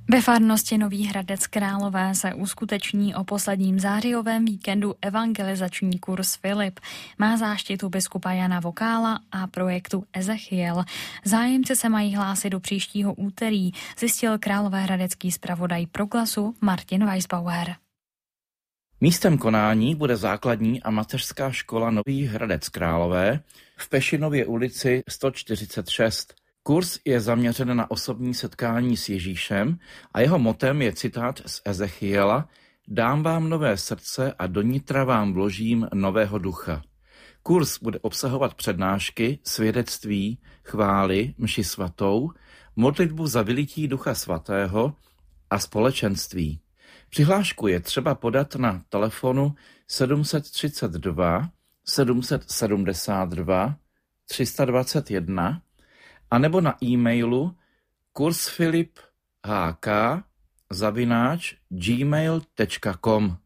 Ve farnosti Nový Hradec Králové se uskuteční o posledním zářijovém víkendu evangelizační kurz Filip. Má záštitu biskupa Jana Vokála a projektu Ezechiel. Zájemci se mají hlásit do příštího úterý, zjistil královéhradecký zpravodaj Proglasu Martin Weisbauer. Místem konání bude základní a mateřská škola Nový Hradec Králové v Pešinově ulici 146. Kurz je zaměřen na osobní setkání s Ježíšem a jeho motem je citát z Ezechiela: Dám vám nové srdce a do nitra vám vložím nového ducha. Kurz bude obsahovat přednášky, svědectví, chvály, mši svatou, modlitbu za vylití Ducha Svatého a společenství. Přihlášku je třeba podat na telefonu 732 772 321 anebo na e-mailu kursfilip@gmail.com.